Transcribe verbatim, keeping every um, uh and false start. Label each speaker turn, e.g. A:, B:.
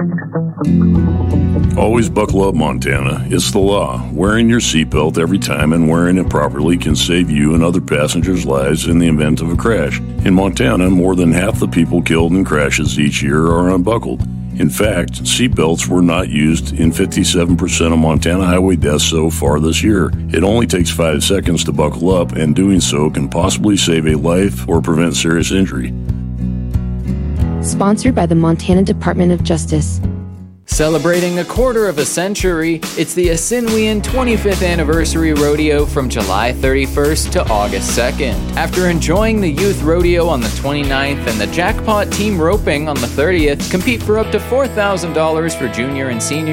A: Always buckle up, Montana. It's the law. Wearing your seatbelt every time and wearing it properly can save you and other passengers' lives in the event of a crash. In Montana, more than half the people killed in crashes each year are unbuckled. In fact, seatbelts were not used in fifty-seven percent of Montana highway deaths so far this year. It only takes five seconds to buckle up, and doing so can possibly save a life or prevent serious injury.
B: Sponsored by the Montana Department of Justice.
C: Celebrating a quarter of a century, it's the Assinwian twenty-fifth Anniversary Rodeo from July thirty-first to August second. After enjoying the Youth Rodeo on the twenty-ninth and the Jackpot Team Roping on the thirtieth, compete for up to four thousand dollars for junior and senior